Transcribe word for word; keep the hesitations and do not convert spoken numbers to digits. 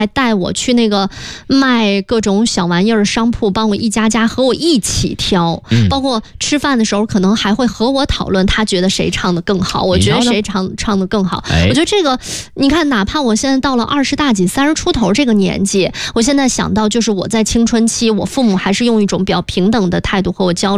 还带我去那个卖各种小玩意儿商铺，帮我一家家和我一起挑，嗯、包括吃饭的时候可能还会和我讨论，他觉得谁唱的更好，我觉得谁唱唱的更好。我觉得这个，你看，哪怕我现在到了二十大几、三十出头这个年纪，我现在想到就是我在青春期，我父母还是用一种比较平等的态度和我交流。